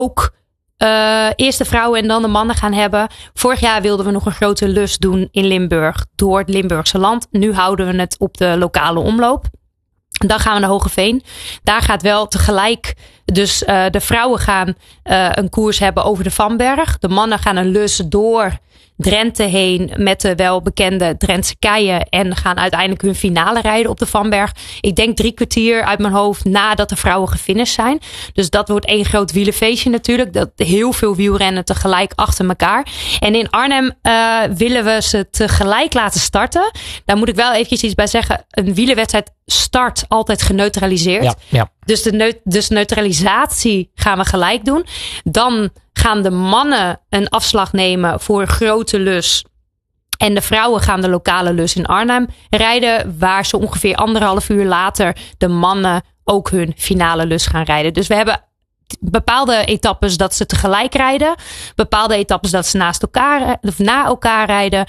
ook eerst de vrouwen en dan de mannen gaan hebben. Vorig jaar wilden we nog een grote lus doen in Limburg door het Limburgse land. Nu houden we het op de lokale omloop. Dan gaan we naar Hogeveen. Daar gaat wel tegelijk. Dus de vrouwen gaan een koers hebben over de Vanberg. De mannen gaan een lus door Drenthe heen met de welbekende Drentse keien. En gaan uiteindelijk hun finale rijden op de Vanberg. Ik denk 3 kwartier uit mijn hoofd nadat de vrouwen gefinished zijn. Dus dat wordt één groot wielenfeestje natuurlijk. Dat heel veel wielrennen tegelijk achter elkaar. En in Arnhem willen we ze tegelijk laten starten. Daar moet ik wel eventjes iets bij zeggen. Een wielerwedstrijd start altijd geneutraliseerd. Ja. Dus neutralisatie gaan we gelijk doen. Dan gaan de mannen een afslag nemen voor een grote lus. En de vrouwen gaan de lokale lus in Arnhem rijden. Waar ze ongeveer 1,5 uur later de mannen ook hun finale lus gaan rijden. Dus we hebben bepaalde etappes dat ze tegelijk rijden. Bepaalde etappes dat ze naast elkaar of na elkaar rijden.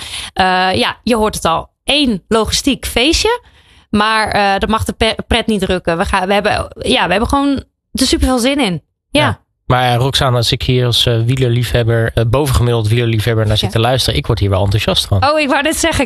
Je hoort het al. 1 logistiek feestje. Maar dat mag de pret niet drukken. We hebben gewoon er super veel zin in. Ja. Maar Roxane, als ik hier als wielerliefhebber, bovengemiddeld wielerliefhebber naar zit te luisteren, ik word hier wel enthousiast van. Oh, ik wou net zeggen.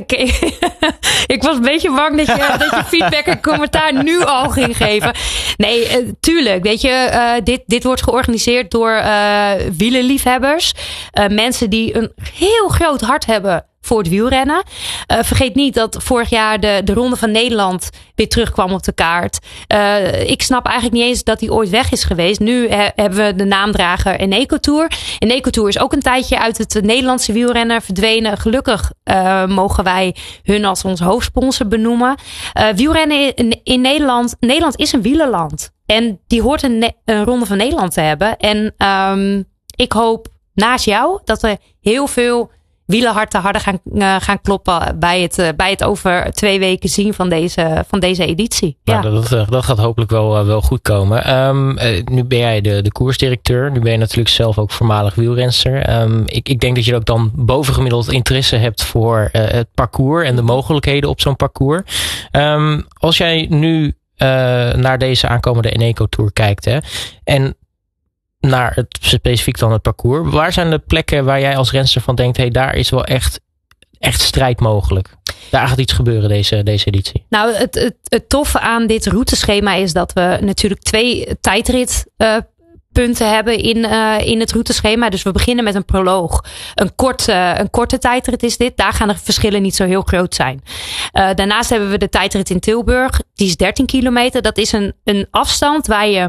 Ik was een beetje bang dat je feedback en commentaar nu al ging geven. Nee, tuurlijk. Weet je, dit wordt georganiseerd door wielerliefhebbers. Mensen die een heel groot hart hebben voor het wielrennen. Vergeet niet dat vorig jaar de Ronde van Nederland weer terugkwam op de kaart. Ik snap eigenlijk niet eens dat die ooit weg is geweest. Nu hebben we de naamdrager Eneco Tour. Eneco Tour is ook een tijdje uit het Nederlandse wielrennen verdwenen. Gelukkig mogen wij hun als ons hoofdsponsor benoemen. Wielrennen in Nederland. Nederland is een wielerland. En die hoort een Ronde van Nederland te hebben. En ik hoop naast jou dat er heel veel wielerharten harder gaan kloppen bij het over 2 weken zien van deze editie. Ja. Nou, dat gaat hopelijk wel goed komen. Nu ben jij de koersdirecteur. Nu ben je natuurlijk zelf ook voormalig wielrenster. Ik denk dat je ook dan bovengemiddeld interesse hebt voor het parcours en de mogelijkheden op zo'n parcours. Als jij nu naar deze aankomende Eneco Tour kijkt, hè, en naar het specifiek dan het parcours. Waar zijn de plekken waar jij als renster van denkt, hey, daar is wel echt strijd mogelijk? Daar gaat iets gebeuren deze editie. Nou, het toffe aan dit routeschema is dat we natuurlijk 2 tijdritpunten hebben in het routeschema. Dus we beginnen met een proloog. Een korte tijdrit is dit. Daar gaan de verschillen niet zo heel groot zijn. Daarnaast hebben we de tijdrit in Tilburg. Die is 13 kilometer. Dat is een afstand waar je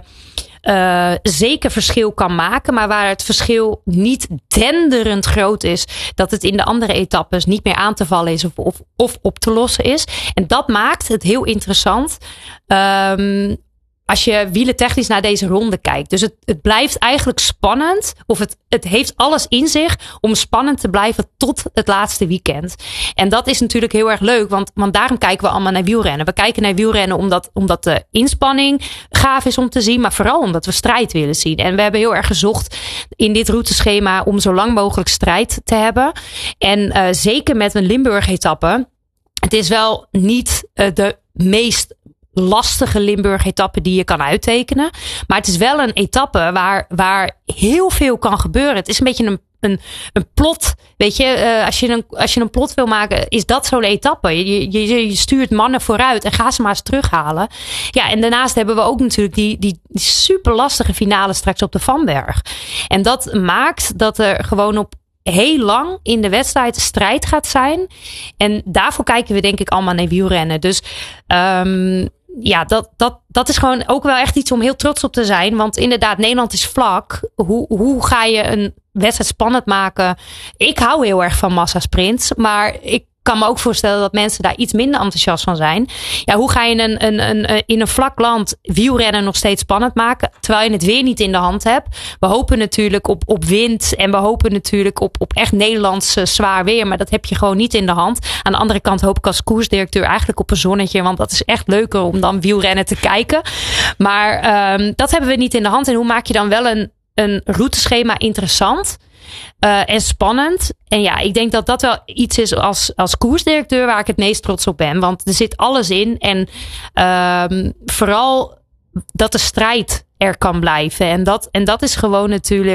zeker verschil kan maken, maar waar het verschil niet denderend groot is, dat het in de andere etappes niet meer aan te vallen is of op te lossen is. En dat maakt het heel interessant als je wielentechnisch naar deze ronde kijkt. Dus het blijft eigenlijk spannend, of het heeft alles in zich om spannend te blijven tot het laatste weekend. En dat is natuurlijk heel erg leuk, want daarom kijken we allemaal naar wielrennen. We kijken naar wielrennen omdat de inspanning gaaf is om te zien, maar vooral omdat we strijd willen zien. En we hebben heel erg gezocht in dit routeschema om zo lang mogelijk strijd te hebben. En zeker met een Limburg-etappe. Het is wel niet de meest lastige Limburg-etappe die je kan uittekenen. Maar het is wel een etappe waar heel veel kan gebeuren. Het is een beetje een plot. Weet je, als je een plot wil maken, is dat zo'n etappe. Je stuurt mannen vooruit en ga ze maar eens terughalen. Ja, en daarnaast hebben we ook natuurlijk die super lastige finale straks op de Vanberg. En dat maakt dat er gewoon op heel lang in de wedstrijd strijd gaat zijn. En daarvoor kijken we denk ik allemaal naar wielrennen. Dus dat is gewoon ook wel echt iets om heel trots op te zijn. Want inderdaad, Nederland is vlak. Hoe ga je een wedstrijd spannend maken? Ik hou heel erg van massasprints. Maar ik kan me ook voorstellen dat mensen daar iets minder enthousiast van zijn. Ja, hoe ga je in een vlak land wielrennen nog steeds spannend maken, terwijl je het weer niet in de hand hebt? We hopen natuurlijk op wind en we hopen natuurlijk op echt Nederlands zwaar weer, maar dat heb je gewoon niet in de hand. Aan de andere kant hoop ik als koersdirecteur eigenlijk op een zonnetje, want dat is echt leuker om dan wielrennen te kijken. Maar dat hebben we niet in de hand. En hoe maak je dan wel een routeschema interessant en spannend? En ja, ik denk dat dat wel iets is als koersdirecteur waar ik het meest trots op ben. Want er zit alles in. En vooral dat de strijd er kan blijven. En dat is gewoon natuurlijk